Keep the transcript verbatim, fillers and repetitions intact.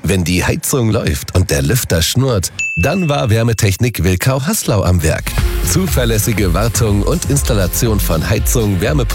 Wenn die Heizung läuft und der Lüfter schnurrt, dann war Wärmetechnik Wilkau-Haslau am Werk. Zuverlässige Wartung und Installation von Heizung, Wärmepumpe